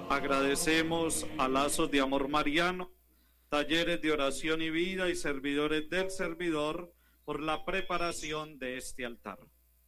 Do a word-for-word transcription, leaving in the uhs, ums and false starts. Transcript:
Agradecemos a Lazos de Amor Mariano, Talleres de Oración y Vida y servidores del servidor por la preparación de este altar.